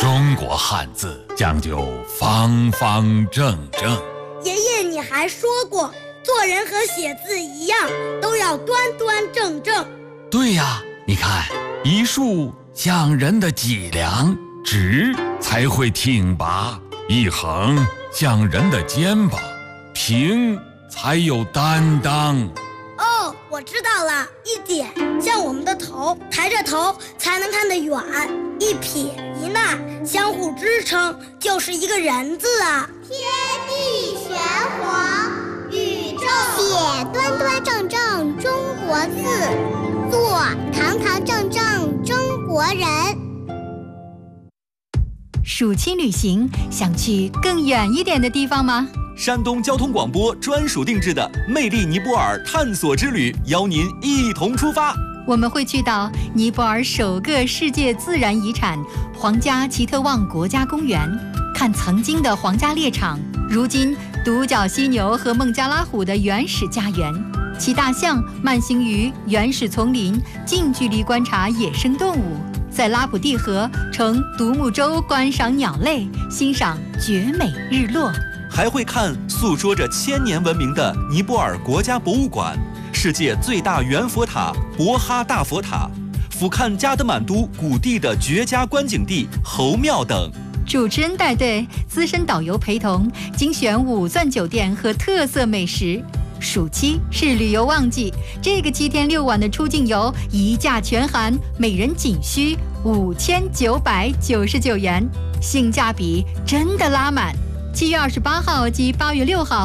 中国汉字讲究方方正正。 爷爷，你还说过，做人和写字一样，都要端端正正。 对呀，你看，一竖像人的脊梁，直才会挺拔；一横像人的肩膀，平才有担当。 哦，我知道了，一点像我们的头，抬着头才能看得远；一撇一捺相互支撑，就是一个人字啊。 天地玄黄，宇宙写端端正正中国字，做堂堂正正中国人。 暑期旅行，想去更远一点的地方吗？ 山东交通广播专属定制的魅力尼泊尔探索之旅，邀您一同出发。 我们会去到尼泊尔首个世界自然遗产皇家奇特旺国家公园，看曾经的皇家猎场，如今独角犀牛和孟加拉虎的原始家园，骑大象慢行于原始丛林，近距离观察野生动物，在拉普蒂河乘独木舟观赏鸟类，欣赏绝美日落。 还会看诉说着1000年文明的尼泊尔国家博物馆，世界最大圆佛塔博哈大佛塔，俯瞰加德满都谷地的绝佳观景地侯庙等。 主持人带队，资深导游陪同，精选5钻酒店和特色美食。暑期是旅游旺季，这个7天6晚的出境游一价全含，每人仅需5999元，性价比真的拉满。7月28号及8月6号